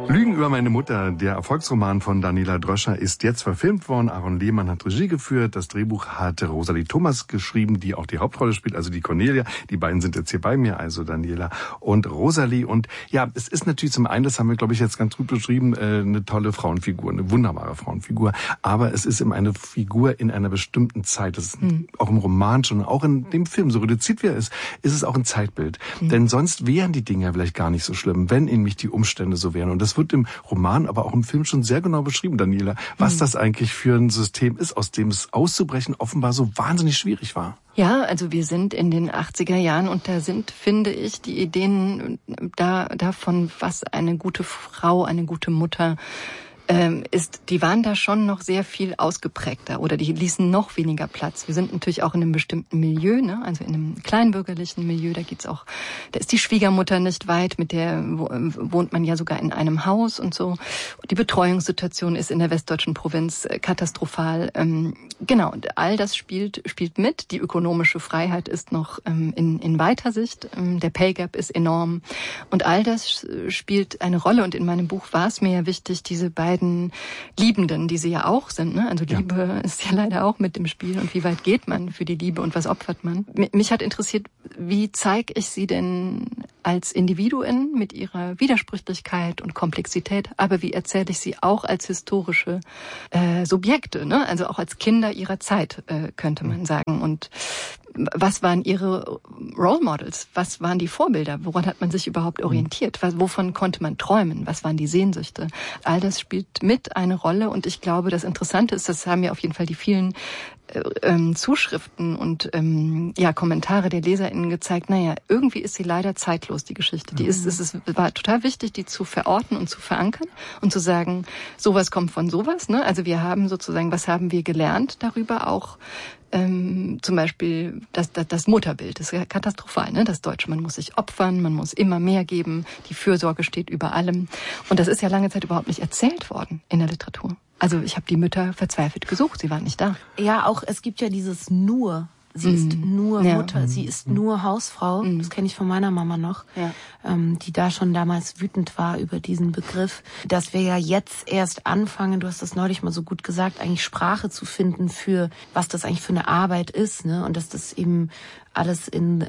Lügen über meine Mutter, der Erfolgsroman von Daniela Dröscher, ist jetzt verfilmt worden. Aaron Lehmann hat Regie geführt. Das Drehbuch hat Rosalie Thomas geschrieben, die auch die Hauptrolle spielt, also die Cornelia. Die beiden sind jetzt hier bei mir, also Daniela und Rosalie. Und ja, es ist natürlich zum einen, das haben wir, glaube ich, jetzt ganz gut beschrieben, eine tolle Frauenfigur, eine wunderbare Frauenfigur. Aber es ist eben eine Figur in einer bestimmten Zeit. Das ist auch im Roman schon, auch in dem Film, so reduziert wie er ist es auch ein Zeitbild. Denn sonst wären die Dinge vielleicht gar nicht so schlimm, wenn nämlich die Umstände so wären. Und das wird im Roman, aber auch im Film schon sehr genau beschrieben, Daniela, was das eigentlich für ein System ist, aus dem es auszubrechen offenbar so wahnsinnig schwierig war. Ja, also wir sind in den 80er Jahren und da sind, finde ich, die Ideen davon, was eine gute Frau, eine gute Mutter die waren da schon noch sehr viel ausgeprägter oder die ließen noch weniger Platz. Wir sind natürlich auch in einem bestimmten Milieu, ne? Also in einem kleinbürgerlichen Milieu, da ist die Schwiegermutter nicht weit, mit der wohnt man ja sogar in einem Haus und so. Die Betreuungssituation ist in der westdeutschen Provinz katastrophal. Genau, und all das spielt mit. Die ökonomische Freiheit ist noch in weiter Sicht. Der Pay Gap ist enorm. Und all das spielt eine Rolle. Und in meinem Buch war es mir ja wichtig, diese beiden Liebenden, die sie ja auch sind, ne? Also Liebe ist ja leider auch mit im Spiel. Und wie weit geht man für die Liebe und was opfert man? Mich hat interessiert, wie zeige ich sie denn als Individuen mit ihrer Widersprüchlichkeit und Komplexität, aber wie erzähle ich sie auch als historische Subjekte, ne? Also auch als Kinder ihrer Zeit, könnte man sagen. Und was waren ihre Role Models? Was waren die Vorbilder? Woran hat man sich überhaupt orientiert? Wovon konnte man träumen? Was waren die Sehnsüchte? All das spielt mit eine Rolle und ich glaube, das Interessante ist, das haben ja auf jeden Fall die vielen Zuschriften und Kommentare der LeserInnen gezeigt, irgendwie ist sie leider zeitlos, die Geschichte. Es war total wichtig, die zu verorten und zu verankern und zu sagen, sowas kommt von sowas, ne? Also wir haben sozusagen, was haben wir gelernt darüber auch, zum Beispiel das Mutterbild ist ja katastrophal, ne? Das Deutsche, man muss sich opfern, man muss immer mehr geben, die Fürsorge steht über allem. Und das ist ja lange Zeit überhaupt nicht erzählt worden in der Literatur. Also ich habe die Mütter verzweifelt gesucht, sie waren nicht da. Ja, auch es gibt ja dieses nur. Sie ist nur Mutter, sie ist nur Hausfrau. Das kenne ich von meiner Mama noch, die da schon damals wütend war über diesen Begriff. Dass wir ja jetzt erst anfangen, du hast das neulich mal so gut gesagt, eigentlich Sprache zu finden für, was das eigentlich für eine Arbeit ist, ne? Und dass das eben alles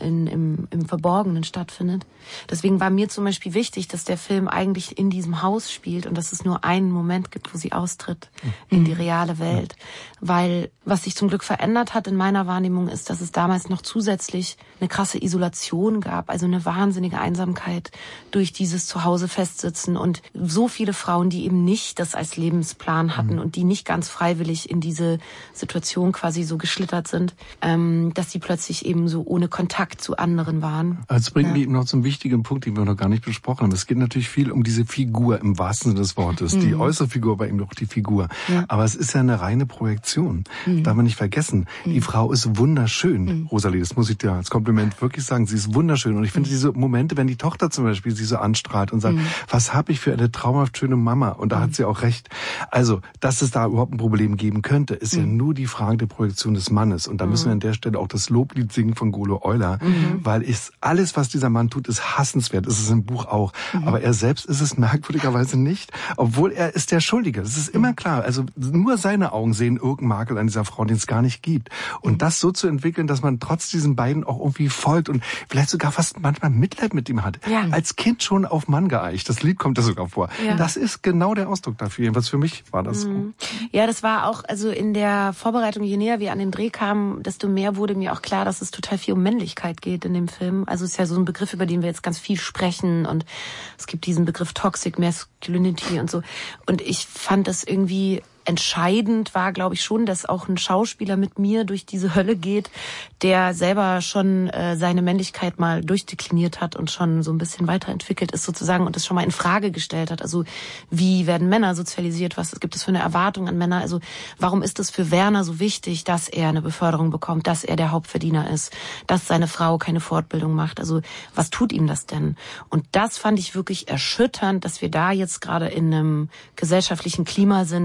im Verborgenen stattfindet. Deswegen war mir zum Beispiel wichtig, dass der Film eigentlich in diesem Haus spielt und dass es nur einen Moment gibt, wo sie austritt in die reale Welt. Weil was sich zum Glück verändert hat in meiner Wahrnehmung ist, dass es damals noch zusätzlich eine krasse Isolation gab, also eine wahnsinnige Einsamkeit durch dieses Zuhause festsitzen und so viele Frauen, die eben nicht das als Lebensplan hatten und die nicht ganz freiwillig in diese Situation quasi so geschlittert sind, dass sie plötzlich eben so ohne Kontakt zu anderen waren. Das bringt mich noch zum wichtigen Punkt, den wir noch gar nicht besprochen haben. Es geht natürlich viel um diese Figur im wahrsten Sinne des Wortes. Die äußere Figur war eben auch die Figur. Ja. Aber es ist ja eine reine Projektion. Darf man nicht vergessen. Die Frau ist wunderschön. Rosalie, das muss ich dir als Kompliment wirklich sagen. Sie ist wunderschön. Und ich finde diese Momente, wenn die Tochter zum Beispiel sie so anstrahlt und sagt, was habe ich für eine traumhaft schöne Mama? Und da hat sie auch recht. Also, dass es da überhaupt ein Problem geben könnte, ist ja nur die Frage der Projektion des Mannes. Und da müssen wir an der Stelle auch das Loblied singen von Golo Euler, weil alles, was dieser Mann tut, ist hassenswert. Das ist im Buch auch. Aber er selbst ist es merkwürdigerweise nicht, obwohl er ist der Schuldige. Das ist immer klar. Also nur seine Augen sehen irgendeinen Makel an dieser Frau, den es gar nicht gibt. Und das so zu entwickeln, dass man trotz diesen beiden auch irgendwie folgt und vielleicht sogar fast manchmal Mitleid mit ihm hat. Ja. Als Kind schon auf Mann geeicht. Das Lied kommt da sogar vor. Ja. Das ist genau der Ausdruck dafür. Was für mich war das so. Ja, das war auch, also in der Vorbereitung, je näher wir an den Dreh kamen, desto mehr wurde mir auch klar, dass es total viel um Männlichkeit geht in dem Film. Also es ist ja so ein Begriff, über den wir jetzt ganz viel sprechen und es gibt diesen Begriff Toxic Masculinity und so. Und ich fand das irgendwie entscheidend war, glaube ich, schon, dass auch ein Schauspieler mit mir durch diese Hölle geht, der selber schon seine Männlichkeit mal durchdekliniert hat und schon so ein bisschen weiterentwickelt ist sozusagen und das schon mal in Frage gestellt hat. Also wie werden Männer sozialisiert? Was gibt es für eine Erwartung an Männer? Also warum ist es für Werner so wichtig, dass er eine Beförderung bekommt, dass er der Hauptverdiener ist, dass seine Frau keine Fortbildung macht? Also was tut ihm das denn? Und das fand ich wirklich erschütternd, dass wir da jetzt gerade in einem gesellschaftlichen Klima sind, wo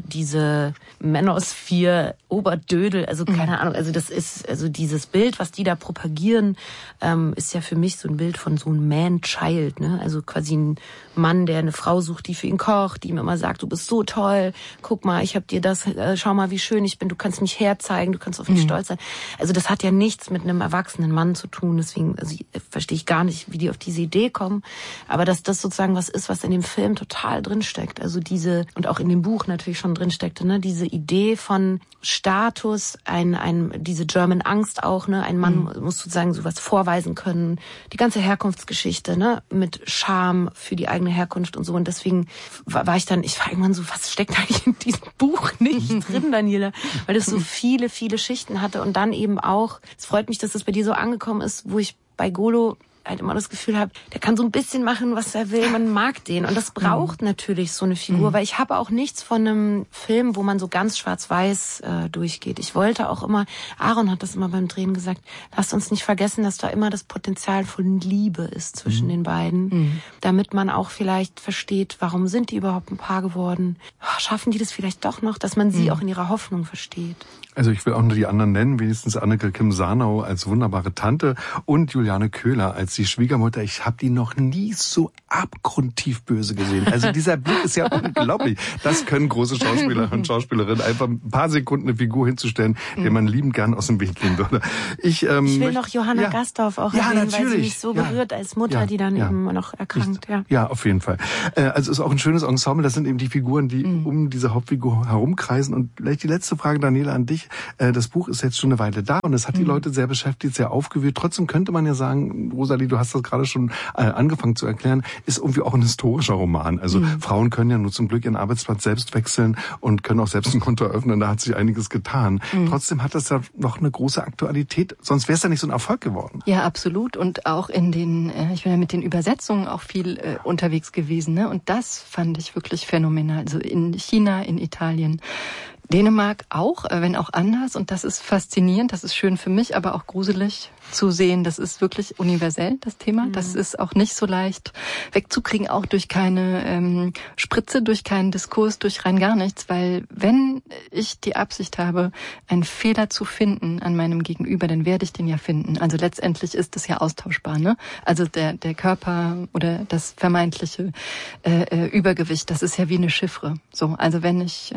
diese Manosphere, Oberdödel, also keine Ahnung, also das ist, also dieses Bild, was die da propagieren, ist ja für mich so ein Bild von so einem Man-Child, ne? Also quasi ein Mann, der eine Frau sucht, die für ihn kocht, die ihm immer sagt, du bist so toll, guck mal, ich hab dir das, schau mal, wie schön ich bin, du kannst mich herzeigen, du kannst auf mich stolz sein. Also das hat ja nichts mit einem erwachsenen Mann zu tun, deswegen verstehe ich gar nicht, wie die auf diese Idee kommen, aber dass das sozusagen was ist, was in dem Film total drinsteckt, also diese, und auch in dem Buch natürlich schon drinsteckte, ne, diese Idee von Status, diese German Angst auch, ne, ein Mann muss sozusagen sowas vorweisen können, die ganze Herkunftsgeschichte, ne, mit Scham für die eigene Herkunft und so, und deswegen war ich irgendwann so, was steckt eigentlich in diesem Buch nicht drin, Daniela, weil es so viele, viele Schichten hatte, und dann eben auch, es freut mich, dass das bei dir so angekommen ist, wo ich bei Golo halt immer das Gefühl habe, der kann so ein bisschen machen, was er will, man mag den. Und das braucht natürlich so eine Figur, weil ich habe auch nichts von einem Film, wo man so ganz schwarz-weiß durchgeht. Ich wollte auch immer, Aaron hat das immer beim Drehen gesagt, lasst uns nicht vergessen, dass da immer das Potenzial von Liebe ist zwischen den beiden, damit man auch vielleicht versteht, warum sind die überhaupt ein Paar geworden? Schaffen die das vielleicht doch noch, dass man sie auch in ihrer Hoffnung versteht? Also ich will auch nur die anderen nennen, wenigstens Anneke Kim-Sarnau als wunderbare Tante und Juliane Köhler als die Schwiegermutter. Ich habe die noch nie so abgrundtief böse gesehen. Also dieser Blick ist ja unglaublich. Das können große Schauspieler und Schauspielerinnen, einfach ein paar Sekunden eine Figur hinzustellen, der man liebend gern aus dem Weg gehen würde. Ich will noch Johanna Gastorf auch erwähnen, weil sie mich so berührt als Mutter, die dann eben noch erkrankt. Ja, auf jeden Fall. Also es ist auch ein schönes Ensemble. Das sind eben die Figuren, die um diese Hauptfigur herumkreisen. Und vielleicht die letzte Frage, Daniela, an dich. Das Buch ist jetzt schon eine Weile da und es hat die Leute sehr beschäftigt, sehr aufgewühlt. Trotzdem könnte man ja sagen, Rosalie, du hast das gerade schon angefangen zu erklären, ist irgendwie auch ein historischer Roman. Also Frauen können ja nur zum Glück ihren Arbeitsplatz selbst wechseln und können auch selbst ein Konto eröffnen. Da hat sich einiges getan. Trotzdem hat das ja noch eine große Aktualität. Sonst wäre es ja nicht so ein Erfolg geworden. Ja, absolut. Und auch in den, ich bin ja mit den Übersetzungen auch viel unterwegs gewesen, ne? Und das fand ich wirklich phänomenal. Also in China, in Italien, Dänemark auch, wenn auch anders. Und das ist faszinierend, das ist schön für mich, aber auch gruselig zu sehen. Das ist wirklich universell, das Thema. Das ist auch nicht so leicht wegzukriegen, auch durch keine Spritze, durch keinen Diskurs, durch rein gar nichts. Weil wenn ich die Absicht habe, einen Fehler zu finden an meinem Gegenüber, dann werde ich den ja finden. Also letztendlich ist das ja austauschbar, ne? Also der Körper oder das vermeintliche Übergewicht, das ist ja wie eine Chiffre. So, also wenn ich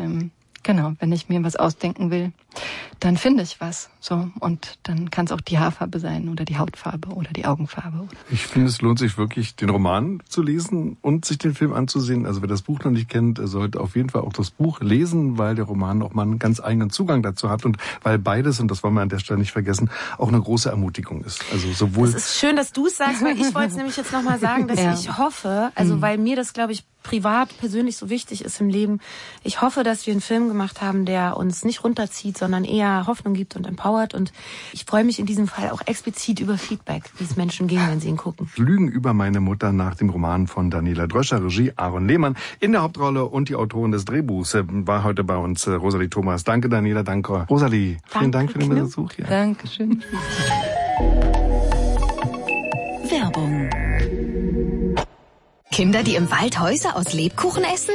mir was ausdenken will, dann finde ich was. So, und dann kann es auch die Haarfarbe sein oder die Hautfarbe oder die Augenfarbe. Ich finde, es lohnt sich wirklich, den Roman zu lesen und sich den Film anzusehen. Also wer das Buch noch nicht kennt, sollte auf jeden Fall auch das Buch lesen, weil der Roman auch mal einen ganz eigenen Zugang dazu hat und weil beides, und das wollen wir an der Stelle nicht vergessen, auch eine große Ermutigung ist. Also sowohl. Es ist schön, dass du es sagst, weil ich wollte es nämlich jetzt nochmal sagen, dass ich hoffe, also weil mir das, glaube ich, privat, persönlich so wichtig ist im Leben. Ich hoffe, dass wir einen Film gemacht haben, der uns nicht runterzieht, sondern eher Hoffnung gibt und empowert. Und ich freue mich in diesem Fall auch explizit über Feedback, wie es Menschen ging, wenn sie ihn gucken. Lügen über meine Mutter nach dem Roman von Daniela Dröscher, Regie Aaron Lehmann. In der Hauptrolle und die Autorin des Drehbuchs war heute bei uns Rosalie Thomas. Danke, Daniela, danke. Rosalie, vielen Dank für den Besuch hier. Dankeschön. Werbung. Kinder, die im Wald Häuser aus Lebkuchen essen?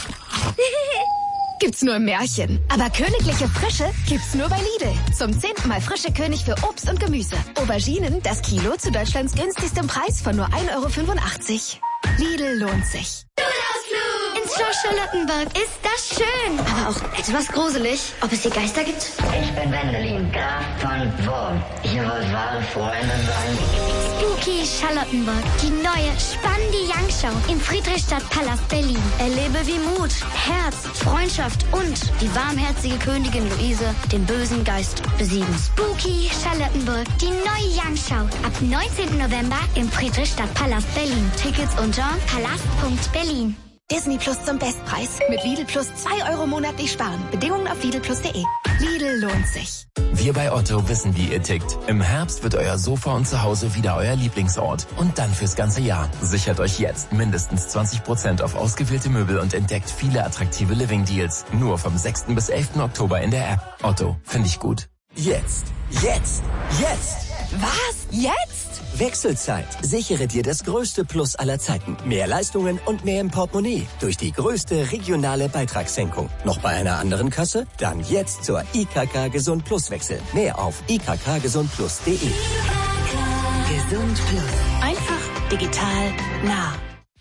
Gibt's nur im Märchen. Aber königliche Frische gibt's nur bei Lidl. Zum 10. Mal frische König für Obst und Gemüse. Auberginen, das Kilo zu Deutschlands günstigstem Preis von nur 1,85 €. Lidl lohnt sich. Ins Schloss Charlottenburg. Ist das schön. Aber auch etwas gruselig. Ob es hier Geister gibt? Ich bin Wendelin, Graf von Wurm. Ich wollte wahre Freunde sein. Spooky Charlottenburg. Die neue, spannende Young-Show im Friedrichstadtpalast Berlin. Erlebe, wie Mut, Herz, Freundschaft und die warmherzige Königin Luise den bösen Geist besiegen. Spooky Charlottenburg. Die neue Young-Show. Ab 19. November im Friedrichstadtpalast Berlin. Tickets unter palast.berlin. Disney Plus zum Bestpreis. Mit Lidl Plus 2 € monatlich sparen. Bedingungen auf lidlplus.de. Lidl lohnt sich. Wir bei Otto wissen, wie ihr tickt. Im Herbst wird euer Sofa und Zuhause wieder euer Lieblingsort. Und dann fürs ganze Jahr. Sichert euch jetzt mindestens 20% auf ausgewählte Möbel und entdeckt viele attraktive Living-Deals. Nur vom 6. bis 11. Oktober in der App. Otto, finde ich gut. Jetzt! Was? Jetzt? Wechselzeit. Sichere dir das größte Plus aller Zeiten. Mehr Leistungen und mehr im Portemonnaie. Durch die größte regionale Beitragssenkung. Noch bei einer anderen Kasse? Dann jetzt zur IKK Gesund Plus wechseln. Mehr auf ikkgesundplus.de. Gesund Plus. Einfach, digital, nah.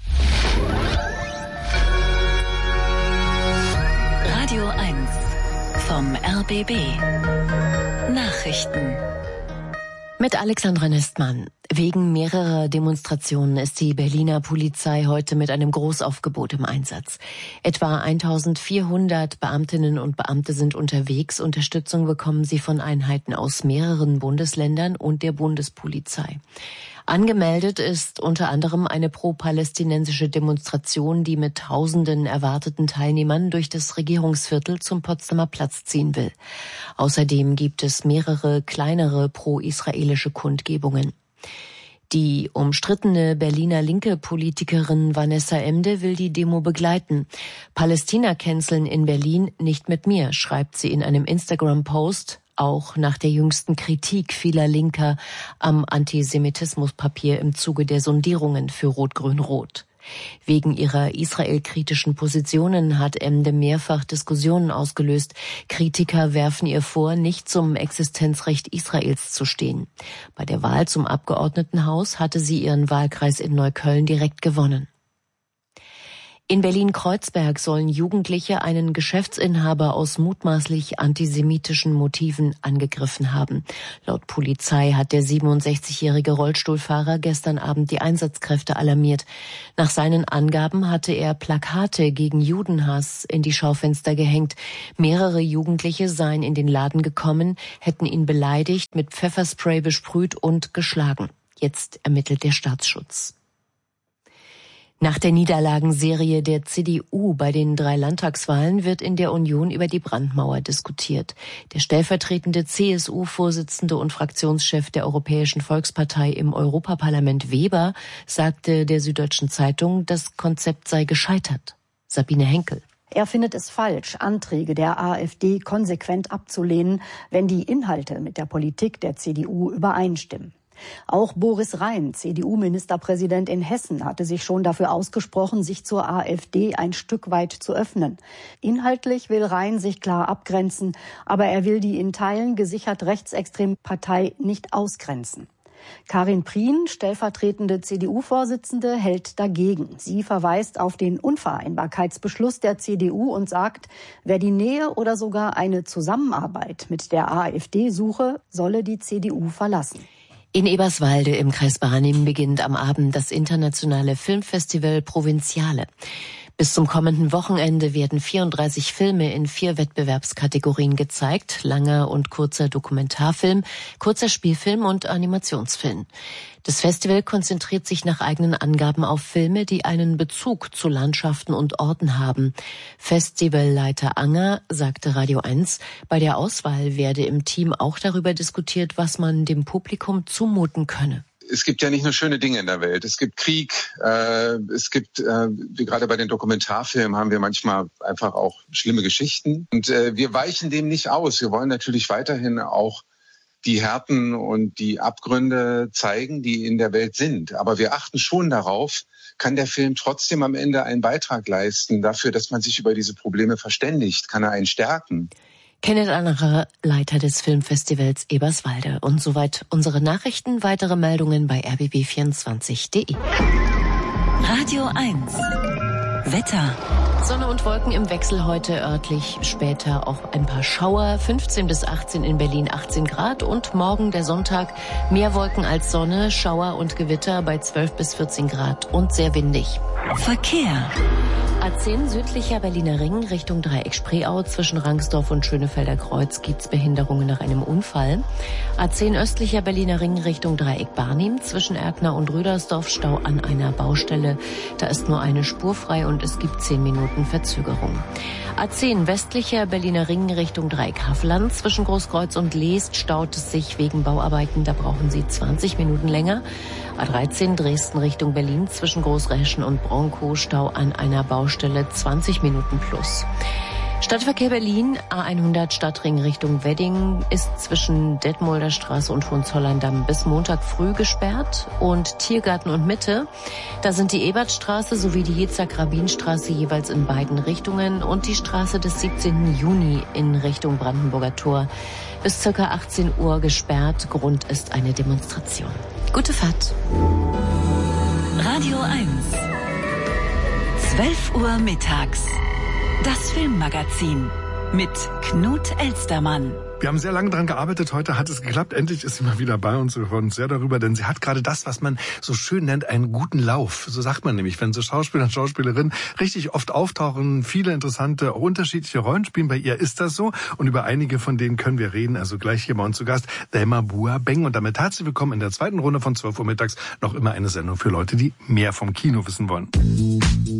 Radio 1 vom RBB. Nachrichten. Mit Alexandra Nestmann. Wegen mehrerer Demonstrationen ist die Berliner Polizei heute mit einem Großaufgebot im Einsatz. Etwa 1400 Beamtinnen und Beamte sind unterwegs. Unterstützung bekommen sie von Einheiten aus mehreren Bundesländern und der Bundespolizei. Angemeldet ist unter anderem eine pro-palästinensische Demonstration, die mit tausenden erwarteten Teilnehmern durch das Regierungsviertel zum Potsdamer Platz ziehen will. Außerdem gibt es mehrere kleinere pro-israelische Kundgebungen. Die umstrittene Berliner linke Politikerin Vanessa Emde will die Demo begleiten. Palästina canceln in Berlin, nicht mit mir, schreibt sie in einem Instagram-Post. Auch nach der jüngsten Kritik vieler Linker am Antisemitismuspapier im Zuge der Sondierungen für Rot-Grün-Rot. Wegen ihrer israelkritischen Positionen hat Emde mehrfach Diskussionen ausgelöst. Kritiker werfen ihr vor, nicht zum Existenzrecht Israels zu stehen. Bei der Wahl zum Abgeordnetenhaus hatte sie ihren Wahlkreis in Neukölln direkt gewonnen. In Berlin-Kreuzberg sollen Jugendliche einen Geschäftsinhaber aus mutmaßlich antisemitischen Motiven angegriffen haben. Laut Polizei hat der 67-jährige Rollstuhlfahrer gestern Abend die Einsatzkräfte alarmiert. Nach seinen Angaben hatte er Plakate gegen Judenhass in die Schaufenster gehängt. Mehrere Jugendliche seien in den Laden gekommen, hätten ihn beleidigt, mit Pfefferspray besprüht und geschlagen. Jetzt ermittelt der Staatsschutz. Nach der Niederlagenserie der CDU bei den 3 Landtagswahlen wird in der Union über die Brandmauer diskutiert. Der stellvertretende CSU-Vorsitzende und Fraktionschef der Europäischen Volkspartei im Europaparlament Weber sagte der Süddeutschen Zeitung, das Konzept sei gescheitert. Sabine Henkel. Er findet es falsch, Anträge der AfD konsequent abzulehnen, wenn die Inhalte mit der Politik der CDU übereinstimmen. Auch Boris Rhein, CDU-Ministerpräsident in Hessen, hatte sich schon dafür ausgesprochen, sich zur AfD ein Stück weit zu öffnen. Inhaltlich will Rhein sich klar abgrenzen, aber er will die in Teilen gesichert rechtsextreme Partei nicht ausgrenzen. Karin Prien, stellvertretende CDU-Vorsitzende, hält dagegen. Sie verweist auf den Unvereinbarkeitsbeschluss der CDU und sagt, wer die Nähe oder sogar eine Zusammenarbeit mit der AfD suche, solle die CDU verlassen. In Eberswalde im Kreis Barnim beginnt am Abend das internationale Filmfestival Provinziale. Bis zum kommenden Wochenende werden 34 Filme in 4 Wettbewerbskategorien gezeigt: langer und kurzer Dokumentarfilm, kurzer Spielfilm und Animationsfilm. Das Festival konzentriert sich nach eigenen Angaben auf Filme, die einen Bezug zu Landschaften und Orten haben. Festivalleiter Anger sagte Radio 1, bei der Auswahl werde im Team auch darüber diskutiert, was man dem Publikum zumuten könne. Es gibt ja nicht nur schöne Dinge in der Welt. Es gibt Krieg, es gibt, wie gerade bei den Dokumentarfilmen, haben wir manchmal einfach auch schlimme Geschichten. Und wir weichen dem nicht aus. Wir wollen natürlich weiterhin auch die Härten und die Abgründe zeigen, die in der Welt sind. Aber wir achten schon darauf, kann der Film trotzdem am Ende einen Beitrag leisten dafür, dass man sich über diese Probleme verständigt? Kann er einen stärken? Kenneth Annerer, Leiter des Filmfestivals Eberswalde. Und soweit unsere Nachrichten. Weitere Meldungen bei rbb24.de. Radio 1. Wetter. Sonne und Wolken im Wechsel heute, örtlich später auch ein paar Schauer. 15 bis 18 in Berlin, 18 Grad. Und morgen der Sonntag, mehr Wolken als Sonne, Schauer und Gewitter bei 12 bis 14 Grad und sehr windig. Verkehr. A10 südlicher Berliner Ring Richtung Dreieck-Spreeau. Zwischen Rangsdorf und Schönefelder Kreuz gibt's Behinderungen nach einem Unfall. A10 östlicher Berliner Ring Richtung Dreieck-Barnim. Zwischen Erkner und Rüdersdorf Stau an einer Baustelle. Da ist nur eine Spur frei und es gibt 10 Minuten Verzögerung. A10 westlicher Berliner Ring Richtung Dreieck-Havelland. Zwischen Großkreuz und Leest staut es sich wegen Bauarbeiten. Da brauchen Sie 20 Minuten länger. A13 Dresden Richtung Berlin zwischen Großräschen und Bronkow Stau an einer Baustelle 20 Minuten plus. Stadtverkehr Berlin, A100 Stadtring Richtung Wedding ist zwischen Detmolder Straße und Hohenzollern-Damm bis Montag früh gesperrt. Und Tiergarten und Mitte, da sind die Ebertstraße sowie die Jezack-Rabin-Straße jeweils in beiden Richtungen und die Straße des 17. Juni in Richtung Brandenburger Tor bis ca. 18 Uhr gesperrt. Grund ist eine Demonstration. Gute Fahrt. Radio 1. 12 Uhr mittags. Das Filmmagazin mit Knut Elstermann. Wir haben sehr lange daran gearbeitet. Heute hat es geklappt. Endlich ist sie mal wieder bei uns. Wir freuen uns sehr darüber, denn sie hat gerade das, was man so schön nennt, einen guten Lauf. So sagt man nämlich, wenn so Schauspieler und Schauspielerinnen richtig oft auftauchen, viele interessante, unterschiedliche Rollen spielen. Bei ihr ist das so. Und über einige von denen können wir reden. Also gleich hier bei uns zu Gast, Thelma Buah-Beng. Und damit herzlich willkommen in der zweiten Runde von 12 Uhr mittags. Noch immer eine Sendung für Leute, die mehr vom Kino wissen wollen.